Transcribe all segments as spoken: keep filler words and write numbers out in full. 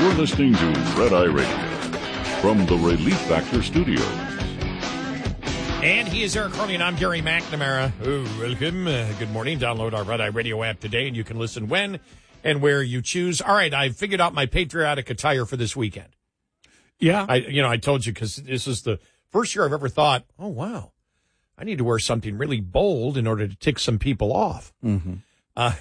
You're listening to Red Eye Radio from the Relief Factor Studios. And he is Eric Carney, and I'm Gary McNamara. Oh, welcome. Uh, good morning. Download our Red Eye Radio app today, and you can listen when and where you choose. All right, I figured out my patriotic attire for this weekend. Yeah. I, you know, I told you because this is the first year I've ever thought, oh, wow, I need to wear something really bold in order to tick some people off. Mm-hmm. Uh,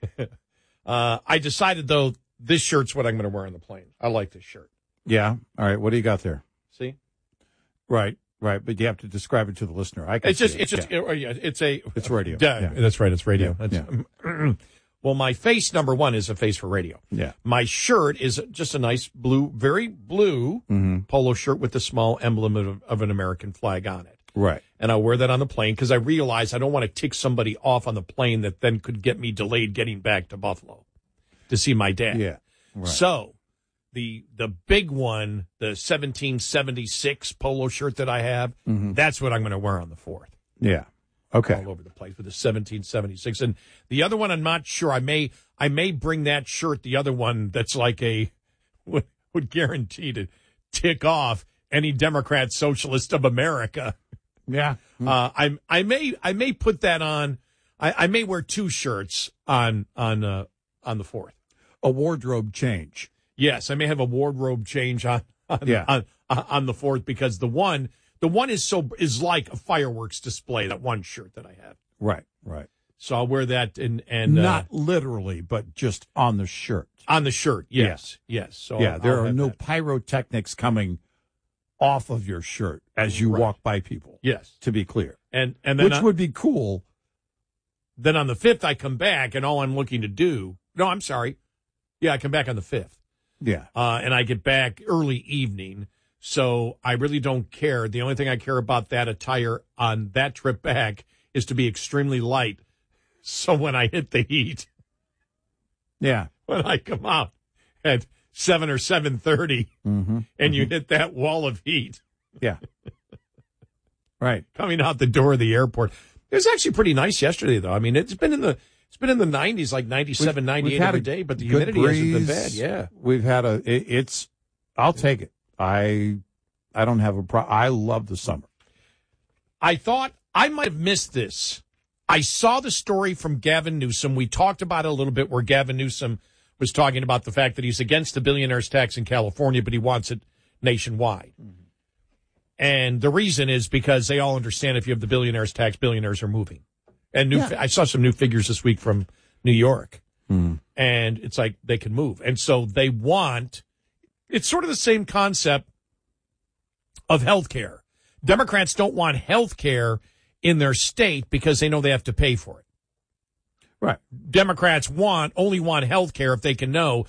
uh, I decided, though, this shirt's what I'm going to wear on the plane. I like this shirt. Yeah. All right. What do you got there? See? Right. Right. But you have to describe it to the listener. I can It's just, see it. it's just, yeah. it, yeah, it's a, It's radio. Yeah, Yeah. That's right. It's radio. Yeah. That's, Yeah. Well, my face, number one, is a face for radio. Yeah. My shirt is just a nice blue, very blue Mm-hmm. polo shirt with a small emblem of, of an American flag on it. Right. And I wear that on the plane because I realize I don't want to tick somebody off on the plane that then could get me delayed getting back to Buffalo to see my dad. Yeah. Right. So the the big one, the seventeen seventy-six polo shirt that I have, Mm-hmm. that's what I'm going to wear on the fourth. Yeah. Okay. All over the place with the seventeen seventy-six. And the other one, I'm not sure. I may I may bring that shirt, the other one that's like a, would, would guarantee to tick off any Democrat Socialist of America. Yeah. Uh, I I may I may put that on. I, I may wear two shirts on on uh, on the fourth. A wardrobe change. Yes, I may have a wardrobe change on on, Yeah. on, on the fourth because the one the one is so is like a fireworks display. That one shirt that I have. Right. Right. So I'll wear that and and Not uh, literally, but just on the shirt. on the shirt. Yes, yes. So yeah. I'll- There I'll are have no that. pyrotechnics coming off of your shirt as you Right. walk by people. Yes, To be clear. and and then Which I- would be cool. then on the fifth I come back and all I'm looking to do. No, I'm sorry. Yeah, I come back on the fifth. Yeah. Uh, and I get back early evening, so I really don't care. The only thing I care about that attire on that trip back is to be extremely light. So when I hit the heat, Yeah. when I come out at seven or seven thirty, Mm-hmm. and you hit that wall of heat Yeah. Right. coming out the door of the airport, it was actually pretty nice yesterday, though. I mean, it's been in the it's been in the nineties, like ninety-seven, We've- ninety-eight we've had every a day, but the good humidity hasn't been breeze. bad. Yeah. We've had a, it, it's, I'll take it. I, I don't have a pro, I love the summer. I thought I might have missed this. I saw the story from Gavin Newsom. We talked about it a little bit where Gavin Newsom was talking about the fact that he's against the billionaire's tax in California, but he wants it nationwide. Mm-hmm. And the reason is because they all understand if you have the billionaire's tax, billionaires are moving. And new, Yeah. I saw some new figures this week from New York. Mm. And it's like they can move. And so they want, it's sort of the same concept of health care. Democrats don't want health care in their state because they know they have to pay for it. Right. Democrats want only want health care if they can know